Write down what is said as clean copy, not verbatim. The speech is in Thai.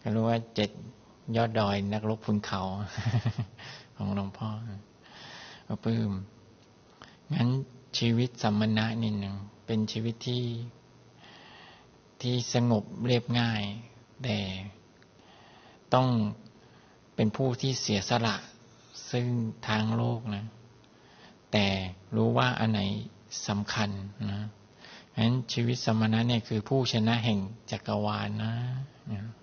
รู้ว่า7 ยอดดอยนักรบพุนเขา ของหลวงพ่อก็ปลื้มงั้นชีวิตสัมมณะนี่นึงเป็นชีวิตที่สงบเรียบง่ายแต่ต้องเป็นผู้ที่เสียสละซึ่งทางโลกนะแต่รู้ว่าอันไหนสำคัญนะงั้นชีวิตสมณะเนี่ยคือผู้ชนะแห่งจักรวาลนะ